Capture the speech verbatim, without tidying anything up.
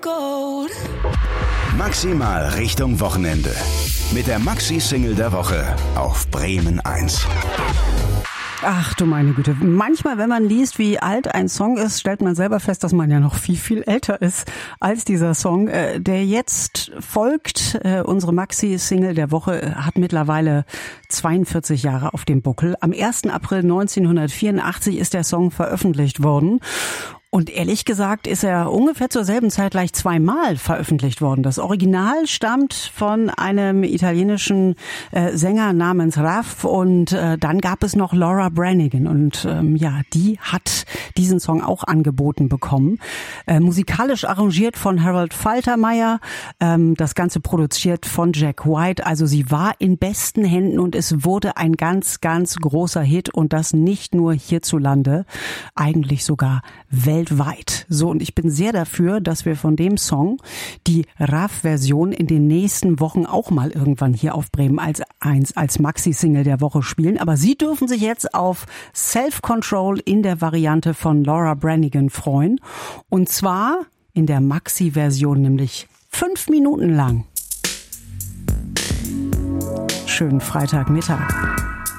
Gold. Maximal Richtung Wochenende. Mit der Maxi-Single der Woche auf Bremen eins. Ach du meine Güte. Manchmal, wenn man liest, wie alt ein Song ist, stellt man selber fest, dass man ja noch viel, viel älter ist als dieser Song. Der jetzt folgt, unsere Maxi-Single der Woche, hat mittlerweile zweiundvierzig Jahre auf dem Buckel. Am ersten April neunzehnhundertvierundachtzig ist der Song veröffentlicht worden. Und ehrlich gesagt ist er ungefähr zur selben Zeit gleich zweimal veröffentlicht worden. Das Original stammt von einem italienischen äh, Sänger namens Raf und äh, dann gab es noch Laura Branigan und ähm, ja, die hat diesen Song auch angeboten bekommen. Äh, musikalisch arrangiert von Harold Faltermeyer, ähm, das Ganze produziert von Jack White. Also sie war in besten Händen und es wurde ein ganz, ganz großer Hit und das nicht nur hierzulande, eigentlich sogar weltweit. Weltweit. So, und ich bin sehr dafür, dass wir von dem Song die Raf-Version in den nächsten Wochen auch mal irgendwann hier auf Bremen als eins, als Maxi-Single der Woche spielen. Aber Sie dürfen sich jetzt auf Self-Control in der Variante von Laura Branigan freuen. Und zwar in der Maxi-Version, nämlich fünf Minuten lang. Schönen Freitagmittag.